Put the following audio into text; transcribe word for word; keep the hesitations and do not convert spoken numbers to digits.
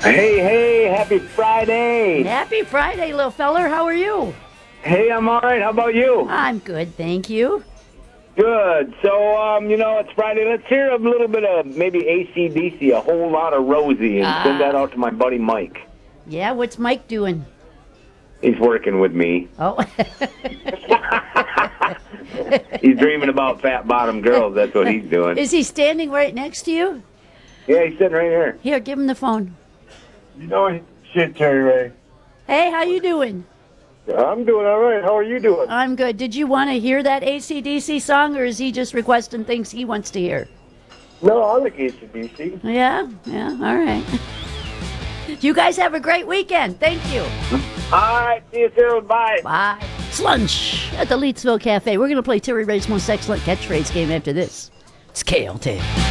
Hey, hey, happy Friday. Happy Friday, little feller. How are you? Hey, I'm all right. How about you? I'm good, thank you. Good. So, um, you know, it's Friday. Let's hear a little bit of maybe A C D C, a whole lot of Rosie, and Ah. send that out to my buddy Mike. Yeah, what's Mike doing? He's working with me. Oh, He's dreaming about fat bottom girls. That's what he's doing. is he standing right next to you? Yeah, he's sitting right here. Here, give him the phone. You know shit, Terry Ray. Hey, how you doing? I'm doing all right. How are you doing? I'm good. Did you want to hear that A C D C song, or is he just requesting things he wants to hear? No, I like A C D C. Yeah, yeah, all right. You guys have a great weekend. Thank you. All right, see you soon. Bye. Bye. It's lunch at the Leedsville Cafe. We're going to play Terry Ray's most excellent catchphrase game after this. It's K L T.